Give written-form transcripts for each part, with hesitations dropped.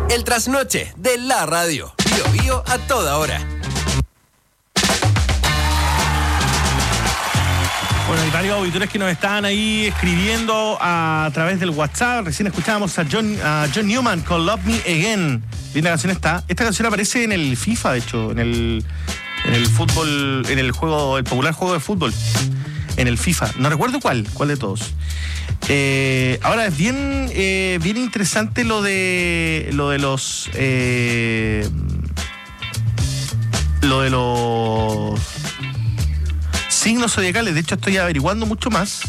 El trasnoche de la radio. Bio Bio a toda hora. Bueno, hay varios auditores que nos estaban ahí escribiendo a través del WhatsApp. Recién escuchábamos a John Newman con Love Me Again. Linda canción está. Esta canción aparece en el FIFA, de hecho, en el fútbol, en el popular juego de fútbol. En el FIFA. No recuerdo cuál de todos. Ahora es bien interesante lo de los signos zodiacales. De hecho, estoy averiguando mucho más.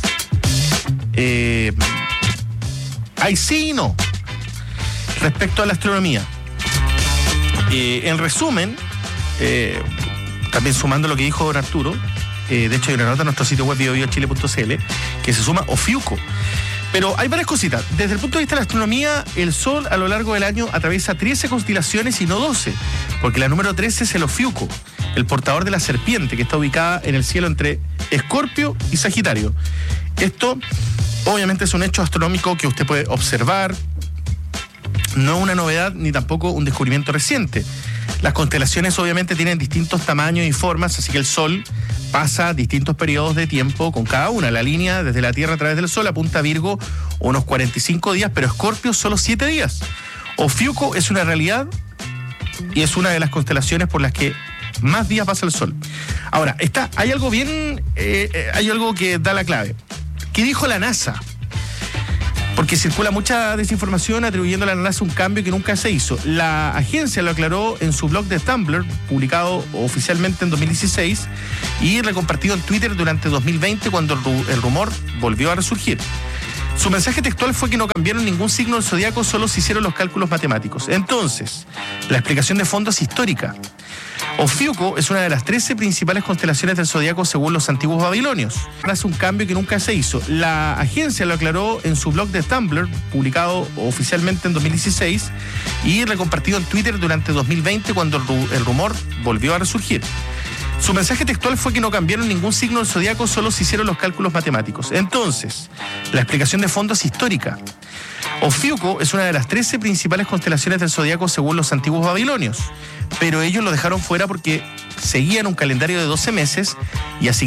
Hay sí y no respecto a la astronomía. En resumen, también sumando lo que dijo don Arturo, de hecho hay una nota en nuestro sitio web biobiochile.cl que se suma Ofiuco. Pero hay varias cositas. Desde el punto de vista de la astronomía, el Sol a lo largo del año atraviesa 13 constelaciones y no 12, porque la número 13 es el Ofiuco, el portador de la serpiente, que está ubicada en el cielo entre Escorpio y Sagitario. Esto, obviamente, es un hecho astronómico que usted puede observar. No es una novedad ni tampoco un descubrimiento reciente. Las constelaciones obviamente tienen distintos tamaños y formas, así que el Sol pasa distintos periodos de tiempo con cada una. La línea desde la Tierra a través del Sol apunta a Virgo unos 45 días, pero Escorpio solo 7 días. Ofiuco es una realidad y es una de las constelaciones por las que más días pasa el Sol. Ahora, hay algo que da la clave. ¿Qué dijo la NASA? Porque circula mucha desinformación atribuyendo a la NASA un cambio que nunca se hizo. La agencia lo aclaró en su blog de Tumblr, publicado oficialmente en 2016 y recompartido en Twitter durante 2020 cuando el rumor volvió a resurgir. Su mensaje textual fue que no cambiaron ningún signo del zodiaco, solo se hicieron los cálculos matemáticos. Entonces, la explicación de fondo es histórica. Ofiuco es una de las 13 principales constelaciones del zodiaco según los antiguos babilonios. Hace un cambio que nunca se hizo. La agencia lo aclaró en su blog de Tumblr, publicado oficialmente en 2016 y recompartido en Twitter durante 2020 cuando el rumor volvió a resurgir. Su mensaje textual fue que no cambiaron ningún signo del zodiaco, solo se hicieron los cálculos matemáticos. Entonces, la explicación de fondo es histórica. Ofiuco es una de las 13 principales constelaciones del zodiaco según los antiguos babilonios, pero ellos lo dejaron fuera porque seguían un calendario de 12 meses y así